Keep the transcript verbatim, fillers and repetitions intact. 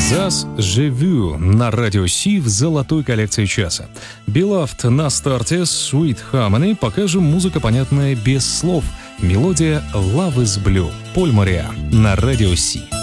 Зас Живю на радио Си в золотой коллекции часа. Beloved на старте, Sweet Harmony, покажем музыка, понятная без слов. Мелодия Love is Blue. Поль Мориа на радио Си.